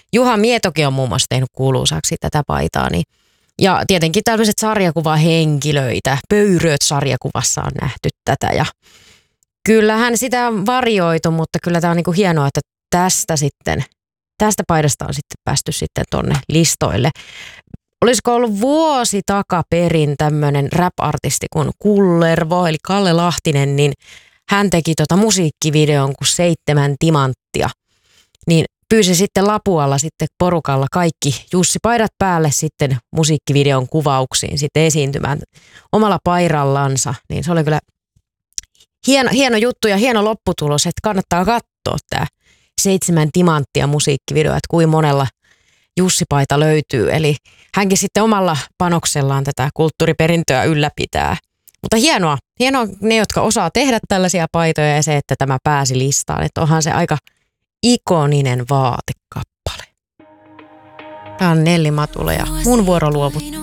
Juha Mietokin on muun muassa tehnyt kuuluisaksi tätä paitaa. Niin. Ja tietenkin tällaiset sarjakuvahenkilöitä, Pöyröt sarjakuvassa on nähty tätä. Ja kyllähän sitä on varjoitu, mutta kyllä tämä on niinku hienoa, että tästä paidasta on sitten päästy sitten tonne listoille. Olisiko ollut vuosi takaperin tämmöinen rap-artisti kuin Kullervo, eli Kalle Lahtinen, niin hän teki musiikkivideon kuin 7 timanttia. Niin pyysi sitten Lapualla sitten porukalla kaikki Jussi-paidat päälle sitten musiikkivideon kuvauksiin sitten esiintymään omalla pairallansa. Niin se oli kyllä hieno juttu ja hieno lopputulos, että kannattaa katsoa tämä 7 timanttia musiikkivideo, että kuin monella Jussi-paita löytyy. Eli hänkin sitten omalla panoksellaan tätä kulttuuriperintöä ylläpitää. Mutta hienoa ne, jotka osaa tehdä tällaisia paitoja ja se, että tämä pääsi listaan. Että onhan se aika ikoninen vaatekappale. Tämä on Nelli Matula ja mun vuoro luovuttaa.